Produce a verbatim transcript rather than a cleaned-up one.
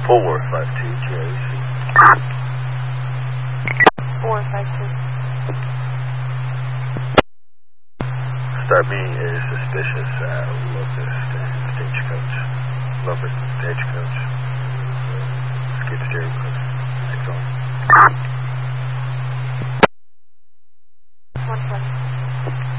four five two, J C. four five two. Start me is suspicious at Locust and Stagecoach. Locust and Stagecoach. Skid steering post. Next on.